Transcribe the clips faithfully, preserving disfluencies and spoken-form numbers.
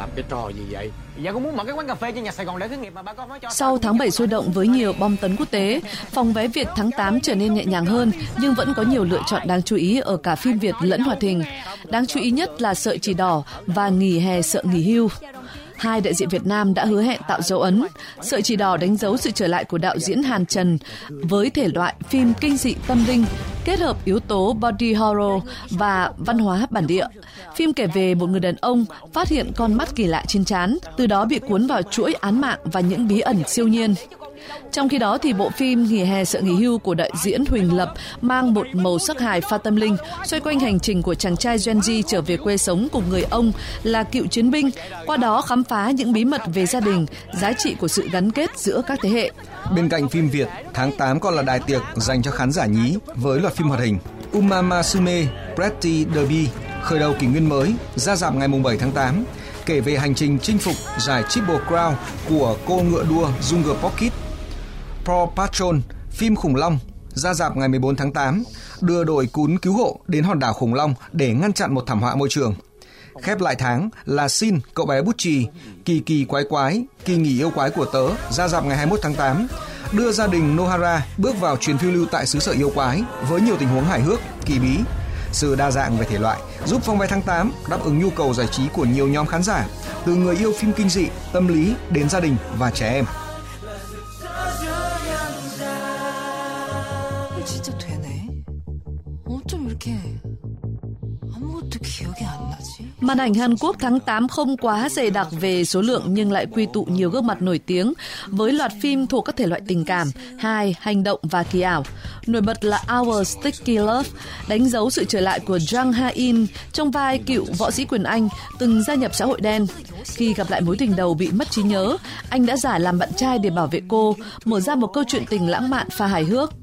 Làm cái trò gì vậy? Dạ cũng muốn mở cái quán cà phê trên nhà Sài Gòn để khởi nghiệp mà bà con nói cho. Sau tháng bảy sôi động với nhiều bom tấn quốc tế, phòng vé Việt tháng tám trở nên nhẹ nhàng hơn, nhưng vẫn có nhiều lựa chọn đáng chú ý ở cả phim Việt lẫn hoạt hình. Đáng chú ý nhất là Sợi chỉ đỏ và Nghỉ hè sợ nghỉ hưu. Hai đại diện Việt Nam đã hứa hẹn tạo dấu ấn. Sợi chỉ đỏ đánh dấu sự trở lại của đạo diễn Hàn Trần với thể loại phim kinh dị tâm linh, kết hợp yếu tố body horror và văn hóa bản địa. Phim kể về một người đàn ông phát hiện con mắt kỳ lạ trên trán, từ đó bị cuốn vào chuỗi án mạng và những bí ẩn siêu nhiên. Trong khi đó thì bộ phim Nghỉ hè sợ nghỉ hưu của đạo diễn Huỳnh Lập mang một màu sắc hài pha tâm linh, xoay quanh hành trình của chàng trai Gen Z trở về quê sống cùng người ông là cựu chiến binh, qua đó khám phá những bí mật về gia đình, giá trị của sự gắn kết giữa các thế hệ. Bên cạnh phim Việt, tháng tám còn là đại tiệc dành cho khán giả nhí với loạt phim hoạt hình Uma Musume Pretty Derby khởi đầu kỷ nguyên mới ra rạp ngày bảy tháng tám, kể về hành trình chinh phục giải Triple Crown của cô ngựa đua Jungle Pocket. Paw Patrol, phim khủng long, ra rạp ngày mười bốn tháng tám, đưa đội cún cứu hộ đến hòn đảo khủng long để ngăn chặn một thảm họa môi trường. Khép lại tháng là Sin, cậu bé bút chì, kỳ kỳ quái quái, kỳ nghỉ yêu quái của tớ, ra rạp ngày hai mươi mốt tháng tám, đưa gia đình Nohara bước vào chuyến phiêu lưu tại xứ sở yêu quái với nhiều tình huống hài hước, kỳ bí. Sự đa dạng về thể loại giúp phòng vé tháng tám đáp ứng nhu cầu giải trí của nhiều nhóm khán giả, từ người yêu phim kinh dị, tâm lý đến gia đình và trẻ em. 진짜 되네. 어쩜 이렇게 아무것도 기억이 안 나지? Màn ảnh Hàn Quốc tháng tám không quá dày đặc về số lượng nhưng lại quy tụ nhiều gương mặt nổi tiếng với loạt phim thuộc các thể loại tình cảm, hài, hành động và kỳ ảo. Nổi bật là Our Sticky Love, đánh dấu sự trở lại của Jang Ha-in trong vai cựu võ sĩ quyền Anh từng gia nhập xã hội đen. Khi gặp lại mối tình đầu bị mất trí nhớ, anh đã giả làm bạn trai để bảo vệ cô, mở ra một câu chuyện tình lãng mạn pha hài hước.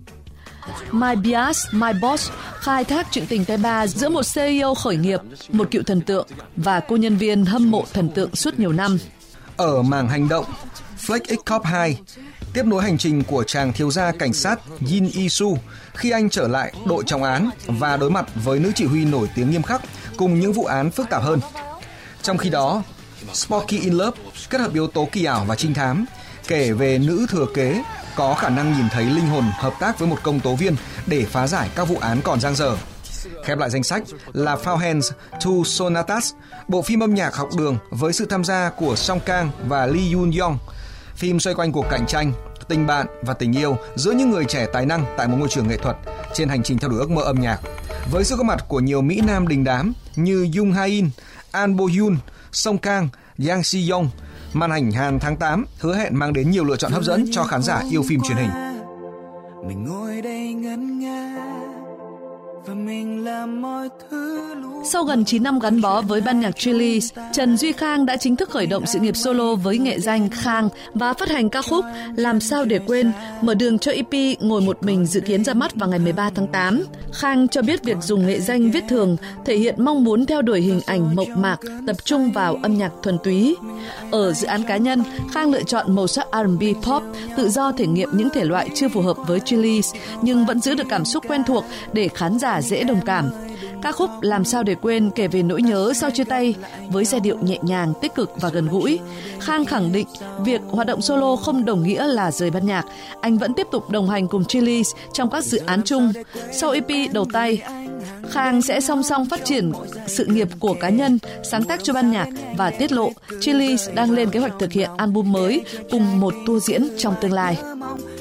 My Bias, My Boss khai thác chuyện tình tay ba giữa một xê e ô khởi nghiệp, một cựu thần tượng và cô nhân viên hâm mộ thần tượng suốt nhiều năm. Ở mảng hành động, Flex X Cop hai tiếp nối hành trình của chàng thiếu gia cảnh sát Yin Isu khi anh trở lại đội trọng án và đối mặt với nữ chỉ huy nổi tiếng nghiêm khắc cùng những vụ án phức tạp hơn. Trong khi đó, Sporky in Love kết hợp yếu tố kỳ ảo và trinh thám, kể về nữ thừa kế có khả năng nhìn thấy linh hồn hợp tác với một công tố viên để phá giải các vụ án còn dang dở. Khép lại danh sách là Four Hands, Two Sonatas, bộ phim âm nhạc học đường với sự tham gia của Song Kang và Lee Yoon Young. Phim xoay quanh cuộc cạnh tranh, tình bạn và tình yêu giữa những người trẻ tài năng tại một ngôi trường nghệ thuật trên hành trình theo đuổi ước mơ âm nhạc. Với sự có mặt của nhiều mỹ nam đình đám như Jung Ha-in, An Bo-hyun, Song Kang, Yang Si-yong, màn ảnh Hàn tháng tám hứa hẹn mang đến nhiều lựa chọn hấp dẫn cho khán giả yêu phim truyền hình. Mình ngồi đây ngẩn ngơ và mình làm mọi thứ. Sau gần chín năm gắn bó với ban nhạc Chillies, Trần Duy Khang đã chính thức khởi động sự nghiệp solo với nghệ danh Khang và phát hành ca khúc Làm sao để quên, mở đường cho e pê Ngồi một mình dự kiến ra mắt vào ngày mười ba tháng tám. Khang cho biết việc dùng nghệ danh viết thường thể hiện mong muốn theo đuổi hình ảnh mộc mạc, tập trung vào âm nhạc thuần túy. Ở dự án cá nhân, Khang lựa chọn màu sắc R and B pop, tự do thể nghiệm những thể loại chưa phù hợp với Chillies nhưng vẫn giữ được cảm xúc quen thuộc để khán giả dễ đồng cảm. Ca khúc Làm sao để quên kể về nỗi nhớ sau chia tay với giai điệu nhẹ nhàng, tích cực và gần gũi. Khang khẳng định việc hoạt động solo không đồng nghĩa là rời ban nhạc. Anh vẫn tiếp tục đồng hành cùng Chillies trong các dự án chung. Sau e pê đầu tay, Khang sẽ song song phát triển sự nghiệp của cá nhân, sáng tác cho ban nhạc và tiết lộ Chillies đang lên kế hoạch thực hiện album mới cùng một tour diễn trong tương lai.